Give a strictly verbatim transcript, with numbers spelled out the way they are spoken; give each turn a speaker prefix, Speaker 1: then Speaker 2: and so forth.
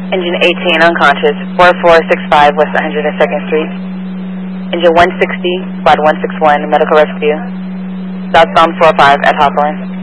Speaker 1: Engine eighteen unconscious, four four six five West one hundred second Street. Engine one sixty, Squad one six one, medical rescue. Southbound four five at Hawthorne.